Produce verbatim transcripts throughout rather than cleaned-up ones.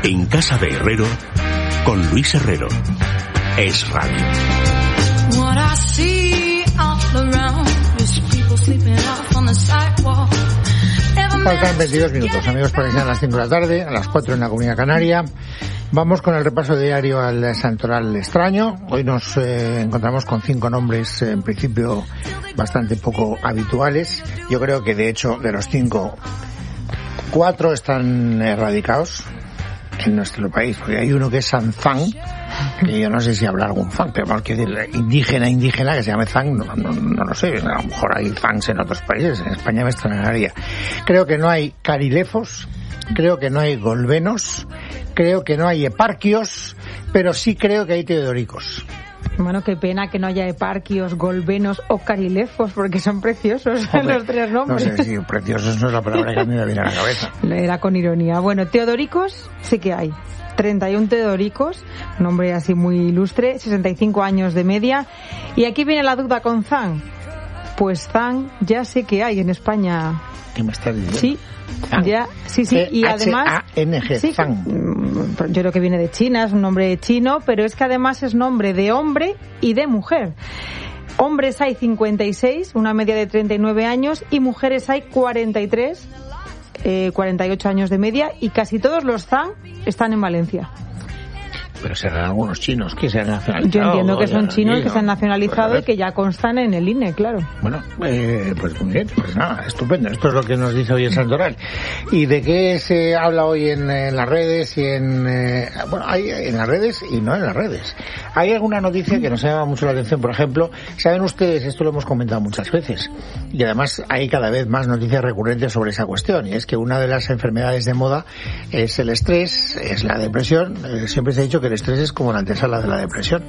En Casa de Herrero, con Luis Herrero. Es Radio. Faltan veintidós minutos, amigos, para que sean las cinco de la tarde, a las cuatro en la Comunidad Canaria. Vamos con el repaso diario al Santoral Extraño. Hoy nos eh, encontramos con cinco nombres, eh, en principio, bastante poco habituales. Yo creo que, de hecho, de los cinco, cuatro están erradicados en nuestro país, porque hay uno que es San Zang, que yo no sé si habrá algún Zang, pero vamos a decir, indígena, indígena, que se llame Zang, no, no, no lo sé, a lo mejor hay Zangs en otros países, en España me extrañaría. Creo que no hay carilefos, creo que no hay golvenos, creo que no hay eparquios, pero sí creo que hay teodoricos. Bueno, qué pena que no haya eparquios, golvenos o carilefos, porque son preciosos. Hombre, los tres nombres. No sé si preciosos no es la palabra que a mí me viene a la cabeza. Era con ironía. Bueno, teodoricos sí que hay. treinta y uno teodoricos, nombre así muy ilustre, sesenta y cinco años de media. Y aquí viene la duda con Zang. Pues Zang ya sé que hay en España. ¿Qué me estás diciendo? Sí. Zang. Ya, sí, sí, y además... H A N G, sí, Zang. Yo creo que viene de China, es un nombre chino, pero es que además es nombre de hombre y de mujer. Hombres hay cincuenta y seis, una media de treinta y nueve años, y mujeres hay cuarenta y tres, eh, cuarenta y ocho años de media, y casi todos los Zang están en Valencia. Pero serán algunos chinos que se han nacionalizado. Yo entiendo que son chinos aquí, que ¿no? se han nacionalizado pues y que ya constan en el I N E, claro. Bueno, eh, pues muy bien, pues nada, estupendo. Esto es lo que nos dice hoy el Santoral. ¿Y de qué se habla hoy en, en las redes y en... Eh, bueno, hay en las redes y no en las redes. Hay alguna noticia que nos llama mucho la atención, por ejemplo, saben ustedes, esto lo hemos comentado muchas veces, y además hay cada vez más noticias recurrentes sobre esa cuestión, y es que una de las enfermedades de moda es el estrés, es la depresión. Eh, siempre se ha dicho que el estrés es como la antesala de la depresión.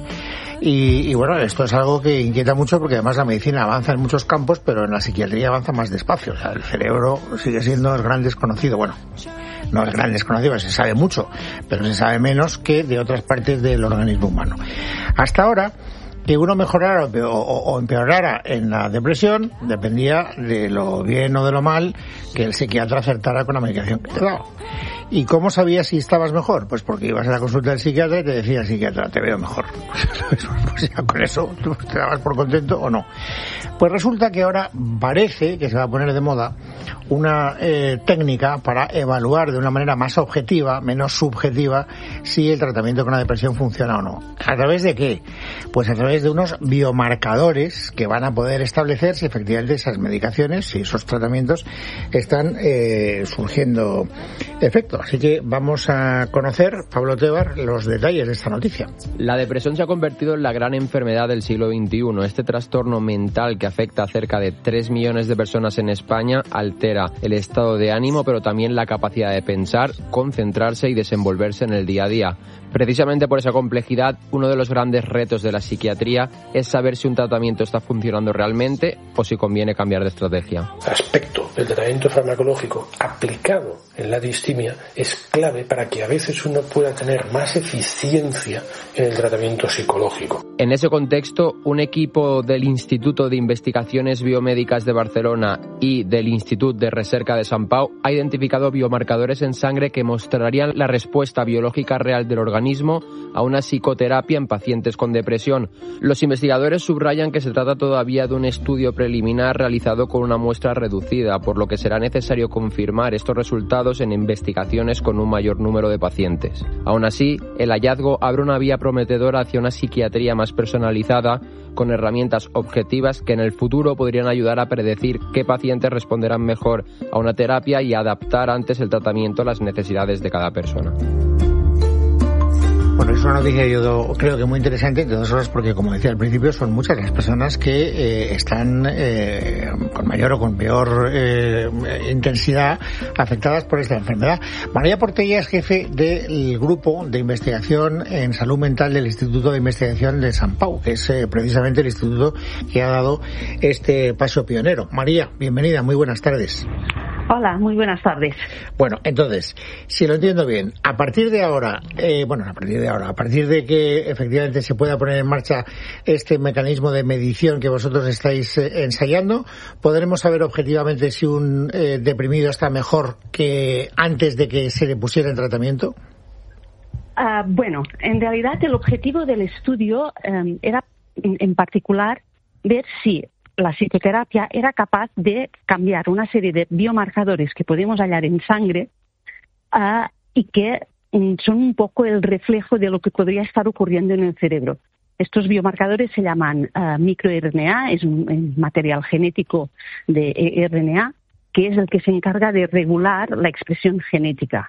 Y, y bueno, esto es algo que inquieta mucho porque además la medicina avanza en muchos campos, pero en la psiquiatría avanza más despacio. O sea, el cerebro sigue siendo el gran desconocido. Bueno, no es gran desconocido, se sabe mucho, pero se sabe menos que de otras partes del organismo humano. Hasta ahora, que uno mejorara o, o, o empeorara en la depresión dependía de lo bien o de lo mal que el psiquiatra acertara con la medicación que te daba. ¿Y cómo sabías si estabas mejor? Pues porque ibas a la consulta del psiquiatra y te decía el psiquiatra, te veo mejor. Pues ya con eso tú te dabas por contento o no. Pues resulta que ahora parece que se va a poner de moda una eh, técnica para evaluar de una manera más objetiva, menos subjetiva, si el tratamiento con la depresión funciona o no. ¿A través de qué? Pues a través de unos biomarcadores que van a poder establecer si efectivamente esas medicaciones, si esos tratamientos están eh, surgiendo efecto. Así que vamos a conocer, Pablo Tebar, los detalles de esta noticia. La depresión se ha convertido en la gran enfermedad del siglo veintiuno. Este trastorno mental que afecta a cerca de tres millones de personas en España altera el estado de ánimo, pero también la capacidad de pensar, concentrarse y desenvolverse en el día a día. Precisamente por esa complejidad, uno de los grandes retos de la psiquiatría es saber si un tratamiento está funcionando realmente o si conviene cambiar de estrategia. Aspecto del tratamiento farmacológico aplicado en la distimia es clave para que a veces uno pueda tener más eficiencia en el tratamiento psicológico. En ese contexto, un equipo del Instituto de Investigaciones Biomédicas de Barcelona y del Institut de Recerca de Sant Pau ha identificado biomarcadores en sangre que mostrarían la respuesta biológica real del organismo a una psicoterapia en pacientes con depresión. Los investigadores subrayan que se trata todavía de un estudio preliminar realizado con una muestra reducida, por lo que será necesario confirmar estos resultados en investigaciones con un mayor número de pacientes. Aún así, el hallazgo abre una vía prometedora hacia una psiquiatría más personalizada, con herramientas objetivas que en el futuro podrían ayudar a predecir qué pacientes responderán mejor a una terapia y adaptar antes el tratamiento a las necesidades de cada persona. Bueno, es una noticia yo creo que muy interesante, entre otras cosas porque, como decía al principio, son muchas las personas que eh, están eh, con mayor o con peor eh, intensidad afectadas por esta enfermedad. María Portella es jefe del grupo de investigación en salud mental del Instituto de Investigación de Sant Pau, que es eh, precisamente el instituto que ha dado este paso pionero. María, bienvenida, muy buenas tardes. Hola, muy buenas tardes. Bueno, entonces, si lo entiendo bien, a partir de ahora, eh, bueno, a partir de ahora, a partir de que efectivamente se pueda poner en marcha este mecanismo de medición que vosotros estáis eh, ensayando, podremos saber objetivamente si un eh, deprimido está mejor que antes de que se le pusiera en tratamiento. Uh, bueno, en realidad el objetivo del estudio um, era, en, en particular, ver si la psicoterapia era capaz de cambiar una serie de biomarcadores que podemos hallar en sangre uh, y que um, son un poco el reflejo de lo que podría estar ocurriendo en el cerebro. Estos biomarcadores se llaman uh, microR N A, es un, un material genético de R N A, que es el que se encarga de regular la expresión genética.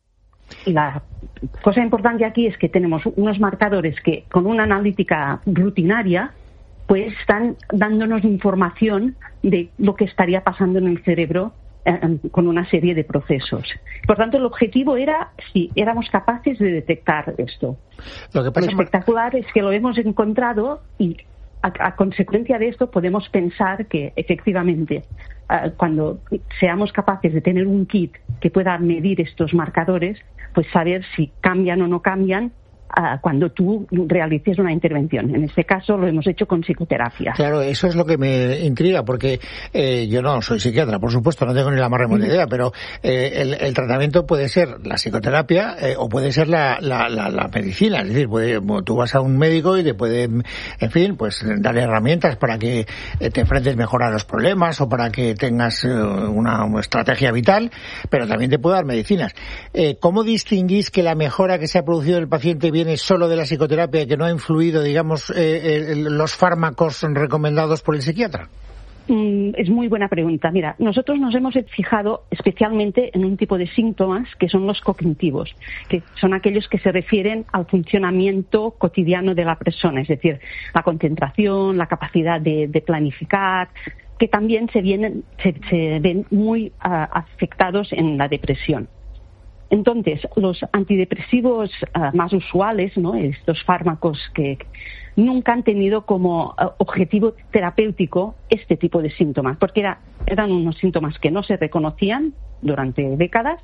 Y la cosa importante aquí es que tenemos unos marcadores que, con una analítica rutinaria, pues están dándonos información de lo que estaría pasando en el cerebro eh, con una serie de procesos. Por tanto, el objetivo era si éramos capaces de detectar esto. Lo que pasa lo espectacular es que lo hemos encontrado y, a, a consecuencia de esto, podemos pensar que, efectivamente, uh, cuando seamos capaces de tener un kit que pueda medir estos marcadores, pues saber si cambian o no cambian uh, cuando tú realices una intervención. En este caso lo hemos hecho con psicoterapia. Claro, eso es lo que me intriga, porque eh, yo no soy psiquiatra, por supuesto, no tengo ni la más remota idea, pero eh, el, el tratamiento puede ser la psicoterapia eh, o puede ser la, la, la, la medicina. Es decir, puede, bueno, tú vas a un médico y te puede, en fin, pues darle herramientas para que eh, te enfrentes mejor a los problemas o para que tengas eh, una, una estrategia vital, pero también te puede dar medicinas. Eh, ¿Cómo distinguís que la mejora que se ha producido en el paciente viene solo de la psicoterapia y que no ha influido, digamos, eh, eh, los fármacos recomendados por el psiquiatra? Mm, es muy buena pregunta. Mira, nosotros nos hemos fijado especialmente en un tipo de síntomas que son los cognitivos, que son aquellos que se refieren al funcionamiento cotidiano de la persona, es decir, la concentración, la capacidad de, de planificar, que también se, vienen, se, se ven muy uh, afectados en la depresión. Entonces, los antidepresivos uh, más usuales, ¿no?, estos fármacos que nunca han tenido como uh, objetivo terapéutico este tipo de síntomas, porque era, eran unos síntomas que no se reconocían durante décadas.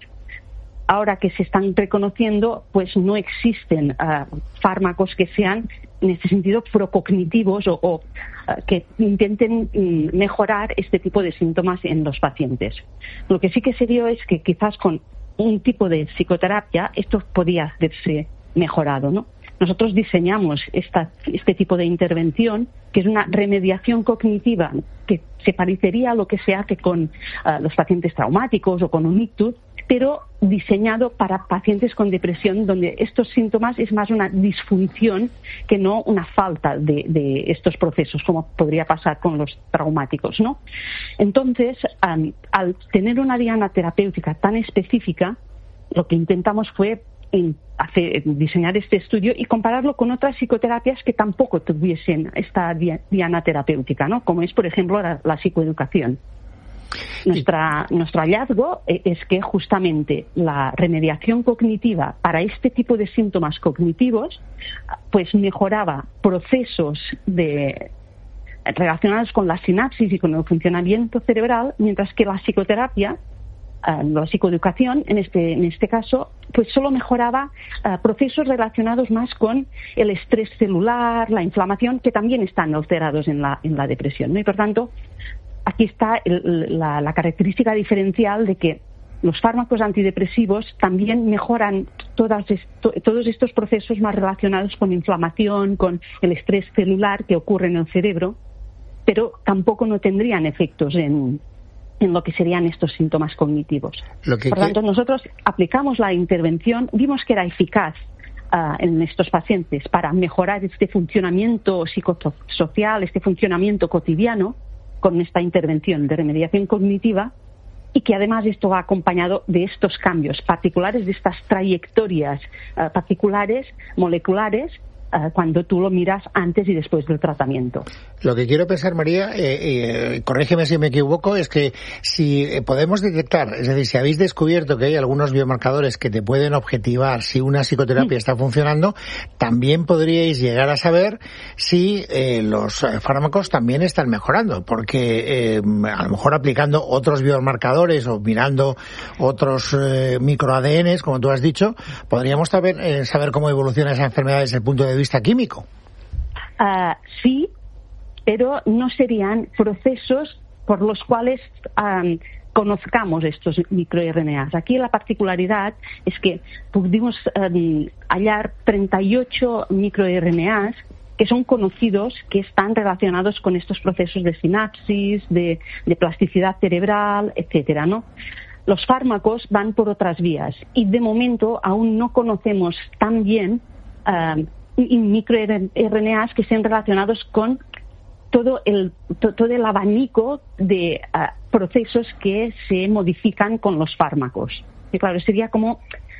Ahora que se están reconociendo, pues no existen uh, fármacos que sean, en este sentido, procognitivos o, o uh, que intenten um, mejorar este tipo de síntomas en los pacientes. Lo que sí que se vio es que quizás con un tipo de psicoterapia esto podía hacerse mejorado, ¿no? Nosotros diseñamos esta, este tipo de intervención, que es una remediación cognitiva que se parecería a lo que se hace con uh, los pacientes traumáticos o con un ictus, pero diseñado para pacientes con depresión, donde estos síntomas es más una disfunción que no una falta de, de estos procesos, como podría pasar con los traumáticos, ¿no? Entonces, um, al tener una diana terapéutica tan específica, lo que intentamos fue en hacer, diseñar este estudio y compararlo con otras psicoterapias que tampoco tuviesen esta diana terapéutica, ¿no? Como es, por ejemplo, la, la psicoeducación. Nuestra, nuestro hallazgo es que justamente la remediación cognitiva para este tipo de síntomas cognitivos pues mejoraba procesos de, relacionados con la sinapsis y con el funcionamiento cerebral, mientras que la psicoterapia, uh, la psicoeducación en este, en este caso, pues solo mejoraba uh, procesos relacionados más con el estrés celular, la inflamación, que también están alterados en la, en la depresión, ¿no? Y por tanto, aquí está el, la, la característica diferencial de que los fármacos antidepresivos también mejoran todas esto, todos estos procesos más relacionados con inflamación, con el estrés celular que ocurre en el cerebro, pero tampoco no tendrían efectos en, en lo que serían estos síntomas cognitivos. Lo que Por tanto, que... nosotros aplicamos la intervención, vimos que era eficaz Uh, en estos pacientes para mejorar este funcionamiento psicosocial, este funcionamiento cotidiano, con esta intervención de remediación cognitiva, y que además esto va acompañado de estos cambios particulares, de estas trayectorias uh, particulares, moleculares, uh, cuando tú lo miras antes y después del tratamiento. Lo que quiero pensar, María, eh, eh, corrígeme si me equivoco, es que si podemos detectar, es decir, si habéis descubierto que hay algunos biomarcadores que te pueden objetivar si una psicoterapia sí. está funcionando, también podríais llegar a saber si eh, los fármacos también están mejorando, porque eh, a lo mejor aplicando otros biomarcadores o mirando otros eh, micro A D N, como tú has dicho, podríamos saber, eh, saber cómo evoluciona esa enfermedad desde el punto de vista químico. Uh, sí, pero no serían procesos por los cuales um, conozcamos estos microRNAs. Aquí la particularidad es que pudimos eh, hallar treinta y ocho microRNAs que son conocidos, que están relacionados con estos procesos de sinapsis, de, de plasticidad cerebral, etcétera, ¿no? Los fármacos van por otras vías y de momento aún no conocemos tan bien uh, microRNAs que estén relacionados con todo el, to, todo el abanico de uh, procesos que se modifican con los fármacos. Y claro, sería como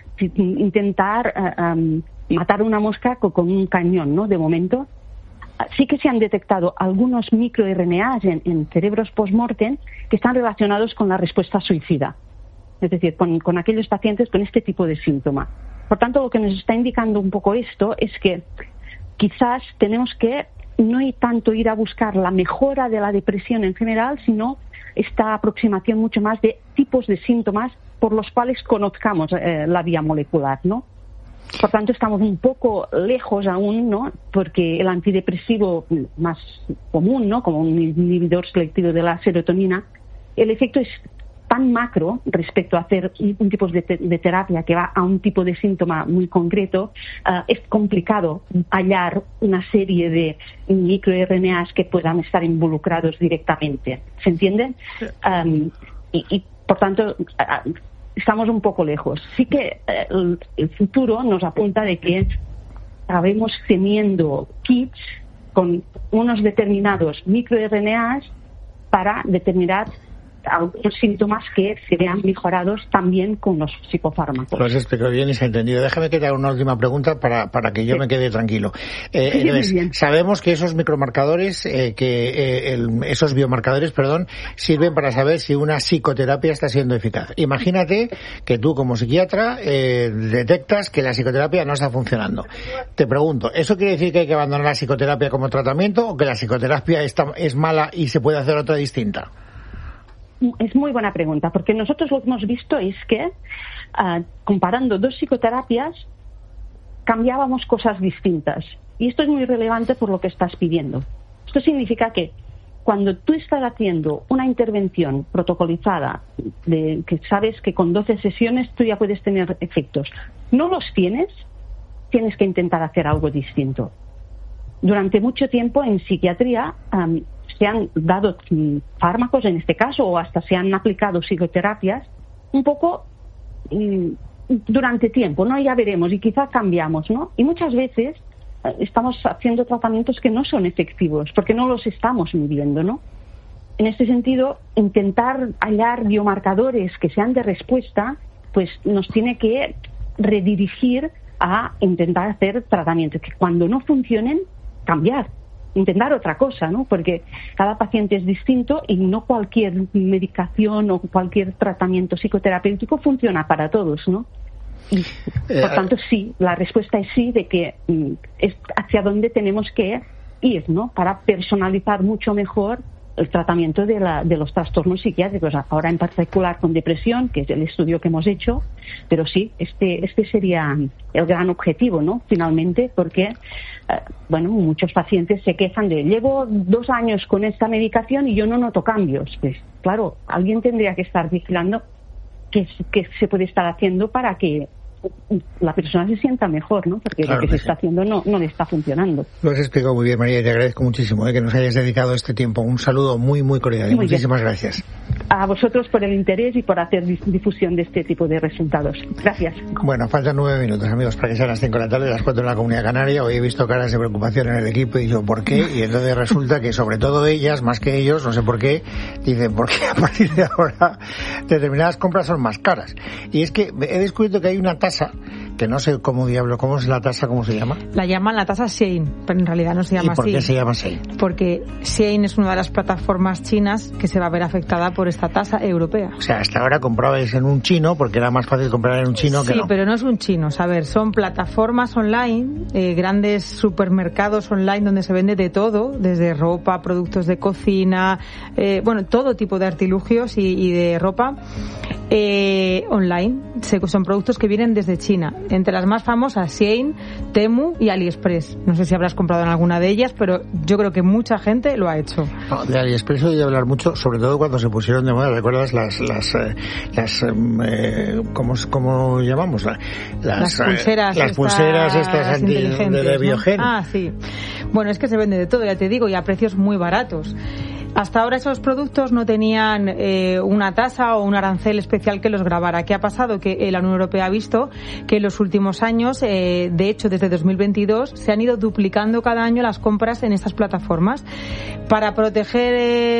intentar uh, um, matar una mosca con, con un cañón, ¿no? De momento. Sí que se han detectado algunos microRNAs en, en cerebros post-mortem que están relacionados con la respuesta suicida. Es decir, con, con aquellos pacientes con este tipo de síntoma. Por tanto, lo que nos está indicando un poco esto es que quizás tenemos que no ir tanto ir a buscar la mejora de la depresión en general, sino esta aproximación mucho más de tipos de síntomas por los cuales conozcamos eh, la vía molecular, ¿no? Por tanto, estamos un poco lejos aún, ¿no? Porque el antidepresivo más común, ¿no? Como un inhibidor selectivo de la serotonina, el efecto es tan macro respecto a hacer un tipo de, te- de terapia que va a un tipo de síntoma muy concreto, uh, es complicado hallar una serie de microRNAs que puedan estar involucrados directamente. ¿Se entiende? Um, y, y, por tanto, uh, estamos un poco lejos. Sí que uh, el, el futuro nos apunta de que acabemos teniendo kits con unos determinados microRNAs para determinar algunos síntomas que se vean mejorados también con los psicofármacos. Lo has explicado bien y se ha entendido. Déjame que te haga una última pregunta para, para que yo sí. me quede tranquilo. Eh, sí, entonces, sabemos que esos micromarcadores, eh, que eh, el, esos biomarcadores, perdón, sirven para saber si una psicoterapia está siendo eficaz. Imagínate que tú como psiquiatra eh, detectas que la psicoterapia no está funcionando. Te pregunto, ¿eso quiere decir que hay que abandonar la psicoterapia como tratamiento o que la psicoterapia está, es mala y se puede hacer otra distinta? Es muy buena pregunta, porque nosotros lo que hemos visto es que, uh, comparando dos psicoterapias, cambiábamos cosas distintas. Y esto es muy relevante por lo que estás pidiendo. Esto significa que cuando tú estás haciendo una intervención protocolizada, de, que sabes que con doce sesiones tú ya puedes tener efectos, no los tienes, tienes que intentar hacer algo distinto. Durante mucho tiempo en psiquiatría um, se han dado um, fármacos, en este caso, o hasta se han aplicado psicoterapias, un poco um, durante tiempo, ¿no? Ya veremos, y quizá cambiamos, ¿no? Y muchas veces uh, estamos haciendo tratamientos que no son efectivos, porque no los estamos midiendo, ¿no? En este sentido, intentar hallar biomarcadores que sean de respuesta, pues nos tiene que redirigir a intentar hacer tratamientos que cuando no funcionen, cambiar, intentar otra cosa, ¿no? Porque cada paciente es distinto y no cualquier medicación o cualquier tratamiento psicoterapéutico funciona para todos, ¿no? Y, por tanto, sí, la respuesta es sí, de que mm, es hacia dónde tenemos que ir, ¿no? Para personalizar mucho mejor el tratamiento de, la, de los trastornos psiquiátricos, ahora en particular con depresión, que es el estudio que hemos hecho, pero sí, este, este sería el gran objetivo, ¿no? Finalmente, porque, eh, bueno, muchos pacientes se quejan de, llevo dos años con esta medicación y yo no noto cambios. Pues, claro, alguien tendría que estar vigilando qué, qué se puede estar haciendo para que la persona se sienta mejor, ¿no? Porque claro lo que, que se sí. está haciendo no, no le está funcionando. Lo has explicado muy bien, María, y te agradezco muchísimo ¿eh? que nos hayas dedicado este tiempo. Un saludo muy, muy cordial y muy muchísimas bien. gracias. A vosotros por el interés y por hacer difusión de este tipo de resultados. Gracias. Bueno, faltan nueve minutos, amigos, para que sean las cinco de la tarde, las cuatro en la Comunidad Canaria. Hoy he visto caras de preocupación en el equipo y yo, ¿por qué? Y entonces resulta que sobre todo ellas, más que ellos, no sé por qué, dicen, ¿por qué a partir de ahora determinadas compras son más caras? Y es que he descubierto que hay una tasa que no sé cómo diablo, ¿cómo es la tasa? ¿Cómo se llama? La llaman la tasa Shein, pero en realidad no se llama así. ¿Y por qué se llama Shein? Porque Shein es una de las plataformas chinas que se va a ver afectada por esta tasa europea. O sea, hasta ahora comprabais en un chino porque era más fácil comprar en un chino sí, que no. Sí, pero no es un chino. A ver, son plataformas online, eh, grandes supermercados online donde se vende de todo, desde ropa, productos de cocina, eh, bueno, todo tipo de artilugios y, y de ropa. Eh, online, son productos que vienen desde China. entre las más famosas Shein, Temu y AliExpress. No sé si habrás comprado en alguna de ellas, pero yo creo que mucha gente lo ha hecho. No, de AliExpress he oído hablar mucho, sobre todo cuando se pusieron de moda, ¿recuerdas las las eh, las eh, ¿cómo, cómo llamamos? Las, las pulseras, eh, las pulseras estas, estas anti, de, de biogen. ¿No? Ah, sí. Bueno, es que se vende de todo, ya te digo, y a precios muy baratos. Hasta ahora esos productos no tenían eh, una tasa o un arancel especial que los gravara. ¿Qué ha pasado? Que la Unión Europea ha visto que en los últimos años, eh, de hecho desde dos mil veintidós, se han ido duplicando cada año las compras en estas plataformas. Para proteger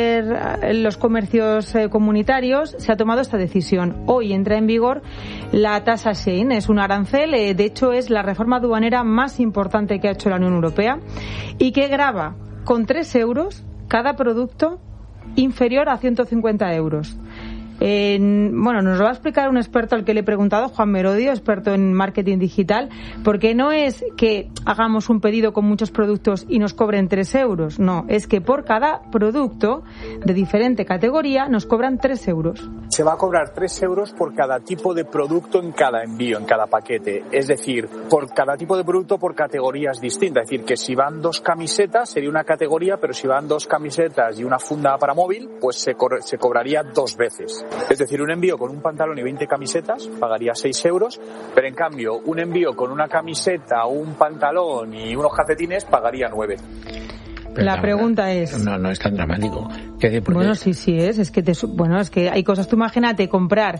eh, los comercios eh, comunitarios se ha tomado esta decisión. Hoy entra en vigor la tasa Shein. Es un arancel, eh, de hecho es la reforma aduanera más importante que ha hecho la Unión Europea y que grava con tres euros cada producto inferior a ciento cincuenta euros. Eh, bueno, nos lo va a explicar un experto al que le he preguntado, Juan Merodio, experto en marketing digital, porque no es que hagamos un pedido con muchos productos y nos cobren tres euros, no, es que por cada producto de diferente categoría nos cobran tres euros. Se va a cobrar tres euros por cada tipo de producto en cada envío, en cada paquete, es decir, por cada tipo de producto por categorías distintas, es decir, que si van dos camisetas sería una categoría, pero si van dos camisetas y una funda para móvil, pues se, co- se cobraría dos veces. Es decir, un envío con un pantalón y veinte camisetas pagaría seis euros, pero en cambio un envío con una camiseta, un pantalón y unos calcetines pagaría nueve. Pero la pregunta es... No, no es tan dramático. ¿Qué, bueno, sí, sí es. Es que te, bueno, es que hay cosas. Tú imagínate comprar,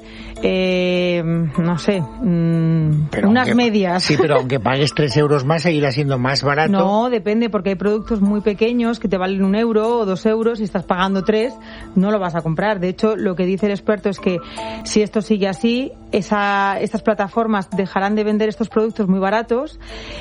eh, no sé, mmm, unas aunque, medias. Sí, pero aunque pagues tres euros más, seguirá siendo más barato. No, depende, porque hay productos muy pequeños que te valen un euro o dos euros y estás pagando tres, no lo vas a comprar. De hecho, lo que dice el experto es que si esto sigue así, esa, estas plataformas dejarán de vender estos productos muy baratos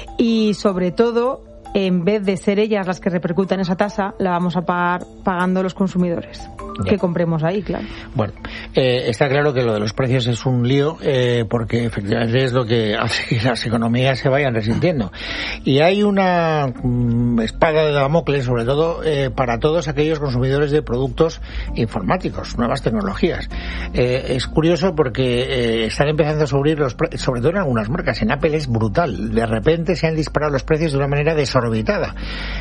y, sobre todo, en vez de ser ellas las que repercutan esa tasa, la vamos a pagar pagando los consumidores. Ya. Que compremos ahí, claro. Bueno, eh, está claro que lo de los precios es un lío, eh, porque efectivamente es lo que hace que las economías se vayan resintiendo. Y hay una mm, espada de Damocles, sobre todo eh, para todos aquellos consumidores de productos informáticos, nuevas tecnologías. Eh, es curioso porque eh, están empezando a subir los precios, sobre todo en algunas marcas. En Apple es brutal. De repente se han disparado los precios de una manera desorbitada.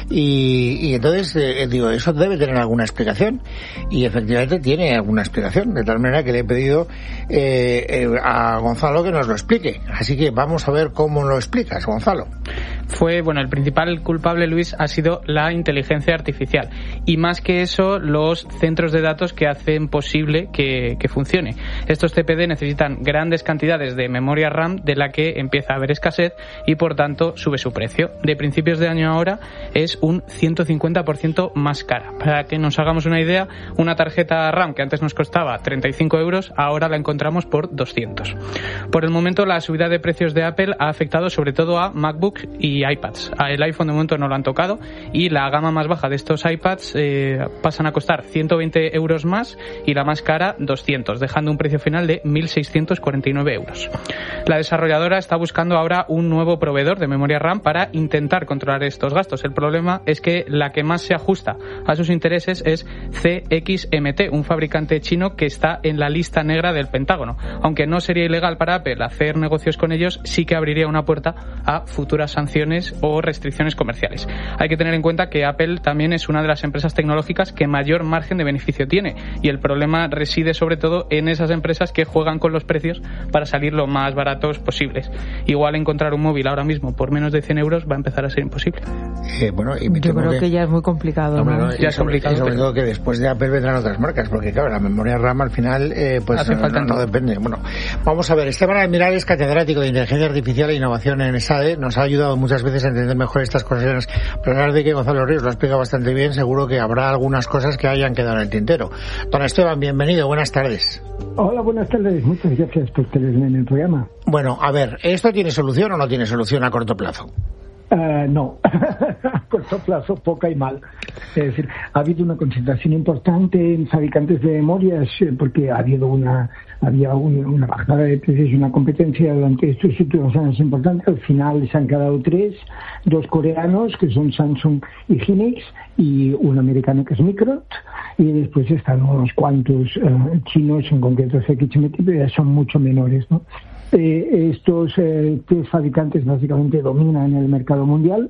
Y, y entonces, eh, digo, eso debe tener alguna explicación. Y efectivamente tiene alguna explicación, de tal manera que le he pedido eh, eh, a Gonzalo que nos lo explique. Así que vamos a ver cómo lo explicas, Gonzalo. Fue, bueno, el principal culpable, Luis, ha sido la inteligencia artificial. Y más que eso, los centros de datos que hacen posible que, que funcione. Estos C P D necesitan grandes cantidades de memoria RAM, de la que empieza a haber escasez y, por tanto, sube su precio. De principios de año ahora es un ciento cincuenta por ciento más cara. Para que nos hagamos una idea, una tarjeta RAM que antes nos costaba treinta y cinco euros, ahora la encontramos por doscientos. Por el momento, la subida de precios de Apple ha afectado sobre todo a MacBook y iPads. El iPhone de momento no lo han tocado y la gama más baja de estos iPads eh, pasan a costar ciento veinte euros más y la más cara doscientos, dejando un precio final de mil seiscientos cuarenta y nueve euros. La desarrolladora está buscando ahora un nuevo proveedor de memoria RAM para intentar controlar estos gastos. El problema es que la que más se ajusta a sus intereses es C X M T, un fabricante chino que está en la lista negra del Pentágono. Aunque no sería ilegal para Apple hacer negocios con ellos, sí que abriría una puerta a futuras sanciones o restricciones comerciales. Hay que tener en cuenta que Apple también es una de las empresas tecnológicas que mayor margen de beneficio tiene, y el problema reside sobre todo en esas empresas que juegan con los precios para salir lo más baratos posibles. Igual encontrar un móvil ahora mismo por menos de cien euros va a empezar a ser imposible. Eh, bueno, y me Yo creo que... que ya es muy complicado. No, ¿no? no, ya es sobre, complicado. sobre pero... todo que después de Apple vendrán otras marcas, porque claro, la memoria RAM al final eh, pues Hace no, falta no, no depende. Bueno, vamos a ver, Esteban Almiral es catedrático de Inteligencia Artificial e Innovación en ESADE, nos ha ayudado muchas veces a entender mejor estas cosas. A pesar de que Gonzalo Ríos lo ha explicado bastante bien, seguro que habrá algunas cosas que hayan quedado en el tintero. Don Esteban, bienvenido, buenas tardes. Hola, buenas tardes, muchas gracias por tenerme en el programa. Bueno, a ver, ¿esto tiene solución o no tiene solución a corto plazo? Uh, no, a corto plazo poca y mal. Es decir, ha habido una concentración importante en fabricantes de memorias porque ha habido una había un, una bajada de precios y una competencia durante estos últimos años importante. Al final se han quedado tres, dos coreanos que son Samsung y Hynix y un americano que es Micron, y después están unos cuantos uh, chinos, en concreto C X M T, pero ya son mucho menores, ¿no? Eh, estos eh, tres fabricantes básicamente dominan el mercado mundial.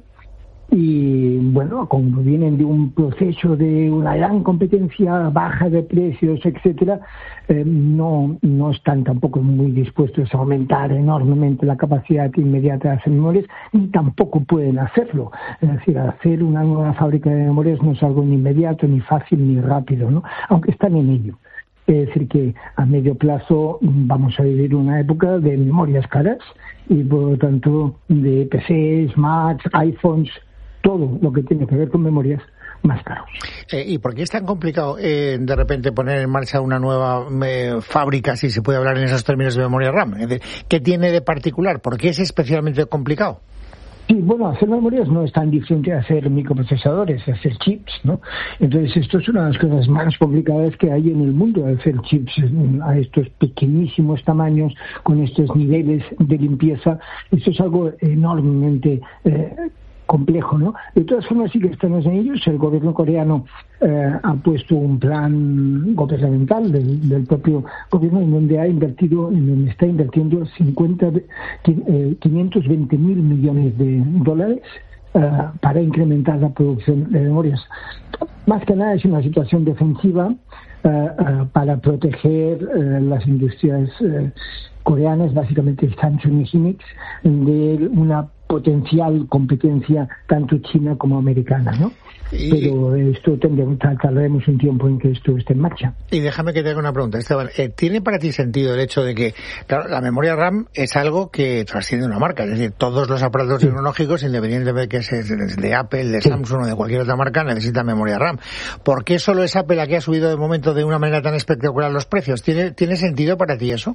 Y bueno, como vienen de un proceso de una gran competencia, baja de precios, etcétera, eh, no, no están tampoco muy dispuestos a aumentar enormemente la capacidad inmediata de hacer memorias, ni tampoco pueden hacerlo. Es decir, hacer una nueva fábrica de memorias no es algo ni inmediato, ni fácil, ni rápido, ¿no? Aunque están en ello. Es decir, que a medio plazo vamos a vivir una época de memorias caras y por lo tanto de P Cs, Macs, iPhones, todo lo que tiene que ver con memorias más caros. Eh, ¿Y por qué es tan complicado eh, de repente poner en marcha una nueva eh, fábrica, si se puede hablar en esos términos, de memoria RAM? Es decir, ¿qué tiene de particular? ¿Por qué es especialmente complicado? Sí, bueno, hacer memorias no es tan diferente a hacer microprocesadores, a hacer chips, ¿no? Entonces, esto es una de las cosas más complicadas que hay en el mundo, hacer chips a estos pequeñísimos tamaños, con estos niveles de limpieza. Esto es algo enormemente eh, complejo, ¿no? De todas formas, sí que estamos en ellos. El gobierno coreano eh, ha puesto un plan gubernamental del, del propio gobierno en donde ha invertido, en donde está invirtiendo cincuenta, eh, quinientos veinte mil millones de dólares eh, para incrementar la producción de memorias. Más que nada es una situación defensiva eh, eh, para proteger eh, las industrias eh, coreanas, básicamente Samsung y Hynix, de una potencial competencia tanto china como americana, ¿no? Y, pero esto tendremos, tardaremos un tiempo en que esto esté en marcha. Y déjame que te haga una pregunta, Esteban. Eh, ¿Tiene para ti sentido el hecho de que, claro, la memoria RAM es algo que trasciende una marca? Es decir, todos los aparatos sí. tecnológicos, independientemente de que sea de Apple, de sí. Samsung o de cualquier otra marca, necesitan memoria RAM. ¿Por qué solo es Apple la que ha subido de momento de una manera tan espectacular los precios? ¿Tiene, ¿tiene sentido para ti eso?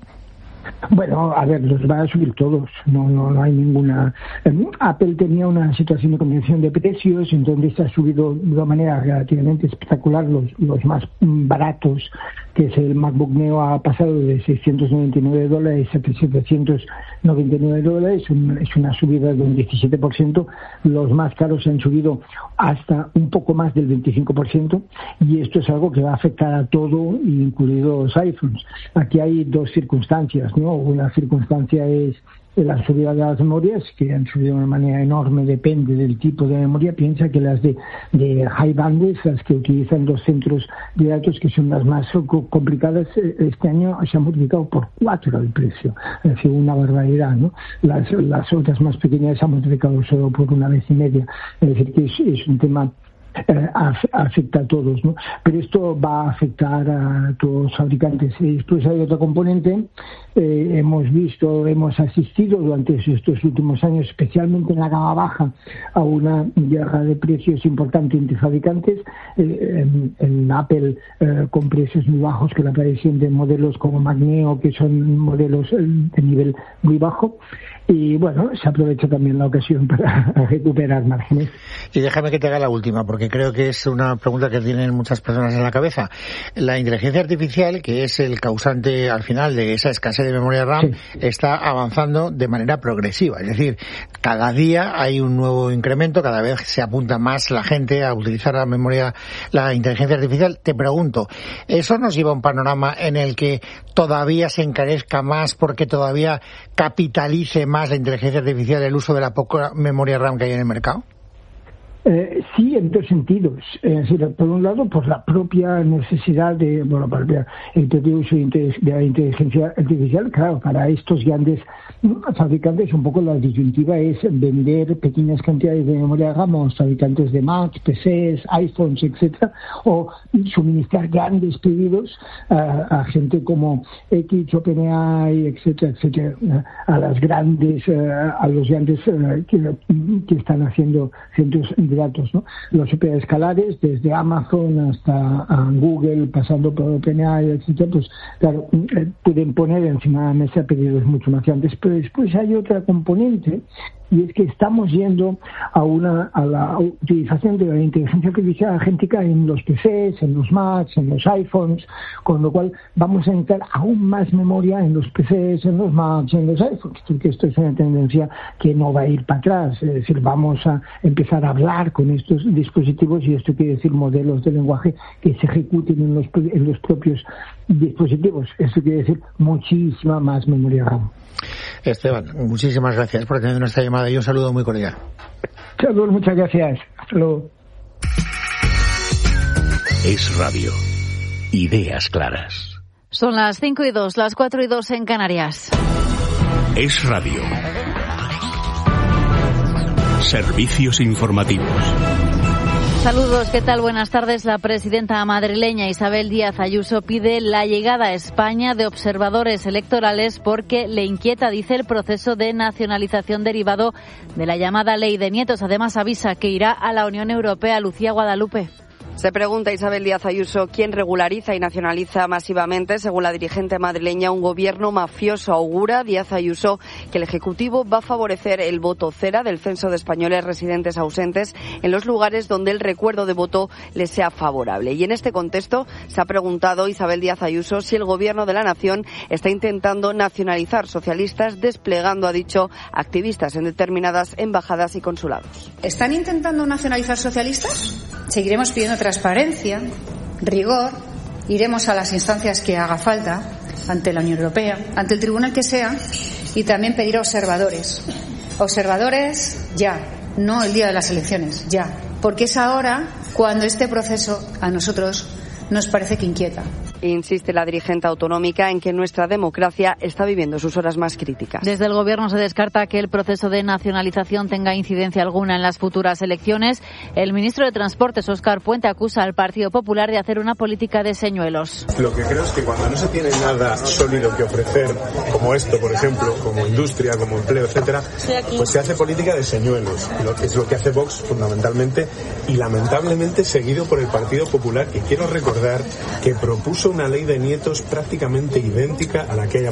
Bueno, a ver, los van a subir todos, no no, no hay ninguna... Apple tenía una situación de contención de precios, entonces ha subido de una manera relativamente espectacular los, los más baratos, que es el MacBook Neo, ha pasado de seiscientos noventa y nueve dólares a setecientos noventa y nueve dólares, un, es una subida de un diecisiete por ciento, los más caros han subido hasta un poco más del veinticinco por ciento, y esto es algo que va a afectar a todo, incluidos los iPhones. Aquí hay dos circunstancias, ¿no? Una circunstancia es la subida de las memorias, que han subido de una manera enorme, depende del tipo de memoria. Piensa que las de, de high bandwidth, las que utilizan los centros de datos, que son las más complicadas, este año se han multiplicado por cuatro el precio. Es decir, una barbaridad, ¿no? Las, las otras más pequeñas se han multiplicado solo por una vez y media. Es decir, que es, es un tema Eh, afecta a todos, ¿no? Pero esto va a afectar a todos los fabricantes. Y después hay otro componente. Eh, hemos visto, hemos asistido durante estos últimos años, especialmente en la gama baja, a una guerra de precios importante entre fabricantes. Eh, en, en Apple eh, con precios muy bajos que le aparecen de modelos como Mac Neo, que son modelos de nivel muy bajo. Y bueno, se aprovecha también la ocasión para recuperar márgenes. Y déjame que te haga la última, porque creo que es una pregunta que tienen muchas personas en la cabeza. La inteligencia artificial, que es el causante al final de esa escasez de memoria RAM, sí. está avanzando de manera progresiva. Es decir, cada día hay un nuevo incremento, cada vez se apunta más la gente a utilizar la memoria, la inteligencia artificial. Te pregunto, ¿eso nos lleva a un panorama en el que todavía se encarezca más porque todavía capitalice más más la inteligencia artificial, el uso de la poca memoria RAM que hay en el mercado? Eh, sí, en dos sentidos. Es decir, por un lado, por la propia necesidad de, bueno, para el propio uso de la inteligencia artificial. Claro, para estos grandes fabricantes, un poco la disyuntiva es vender pequeñas cantidades de memoria RAM a los fabricantes de Macs, P Cs, iPhones, etcétera, o suministrar grandes pedidos a, a gente como X, OpenAI, etcétera, etcétera, a las grandes, a los grandes que, que están haciendo centros de datos, ¿no? Los superescalares, desde Amazon hasta Google, pasando por OpenAI, etcétera, pues claro, pueden poner encima de la mesa pedidos mucho más grandes. Pero después hay otra componente y es que estamos yendo a una a la utilización de la inteligencia artificial agéntica en los P Cs, en los Macs, en los iPhones, con lo cual vamos a necesitar aún más memoria en los P Cs, en los Macs, en los iPhones, porque esto es una tendencia que no va a ir para atrás, es decir, vamos a empezar a hablar con estos dispositivos, y esto quiere decir modelos de lenguaje que se ejecuten en los, en los propios dispositivos. Esto quiere decir muchísima más memoria RAM. Esteban, muchísimas gracias por tener nuestra llamada y un saludo muy cordial. Saludos, muchas gracias. Hasta luego. Es Radio. Ideas claras. Son las cinco y dos, las cuatro y dos en Canarias. Es Radio. Servicios informativos. Saludos, ¿qué tal? Buenas tardes. La presidenta madrileña Isabel Díaz Ayuso pide la llegada a España de observadores electorales porque le inquieta, dice, el proceso de nacionalización derivado de la llamada Ley de Nietos. Además, avisa que irá a la Unión Europea. Lucía Guadalupe. Se pregunta Isabel Díaz Ayuso quién regulariza y nacionaliza masivamente. Según la dirigente madrileña, un gobierno mafioso. Augura Díaz Ayuso que el Ejecutivo va a favorecer el voto cera del censo de españoles residentes ausentes en los lugares donde el recuerdo de voto les sea favorable. Y en este contexto se ha preguntado Isabel Díaz Ayuso si el Gobierno de la Nación está intentando nacionalizar socialistas, desplegando, ha dicho, activistas en determinadas embajadas y consulados. ¿Están intentando nacionalizar socialistas? Seguiremos pidiendo transparencia, rigor, iremos a las instancias que haga falta, ante la Unión Europea, ante el tribunal que sea, y también pedir observadores. Observadores ya, no el día de las elecciones, ya. Porque es ahora cuando este proceso a nosotros nos parece que inquieta. Insiste la dirigente autonómica en que nuestra democracia está viviendo sus horas más críticas. Desde el Gobierno se descarta que el proceso de nacionalización tenga incidencia alguna en las futuras elecciones. El ministro de Transportes, Óscar Puente, acusa al Partido Popular de hacer una política de señuelos. Lo que creo es que cuando no se tiene nada sólido que ofrecer, como esto, por ejemplo, como industria, como empleo, etcétera, pues se hace política de señuelos, lo que es lo que hace Vox fundamentalmente y lamentablemente seguido por el Partido Popular, que quiero recordar que propuso una ley de nietos prácticamente idéntica a la que haya